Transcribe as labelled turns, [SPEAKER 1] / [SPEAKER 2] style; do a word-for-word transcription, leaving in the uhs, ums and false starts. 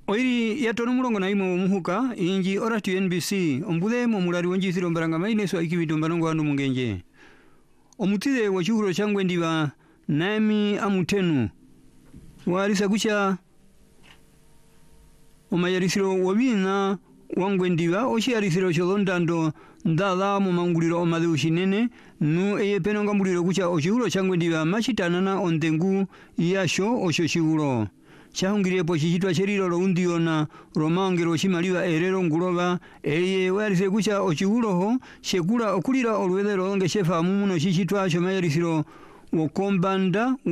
[SPEAKER 1] Oiri ya tono mulongo na imo muhuka inji ora tu N B C ombule mo mulari wonji siro mbaranga maine so ikibido mbanongo anu mungenje omutire wa chuhuro changwe ndiba nami amutenu warisa kucha omayarisiro wabina wangwe ndiba oshiarisiro cholondando ndala mu manguliro omade ushinene nu eye penonga muliro kucha ochuhuro changwe ndiba machitanana ondengu yasho osho chihulo chahungire po chichitwa cheriro lo undiona romangero chimaliwa erero nguloba eye warise kucha ochihuloho shekula okulira olwedero onge shefa mumuno chichitwa chomayarisiro wokombanda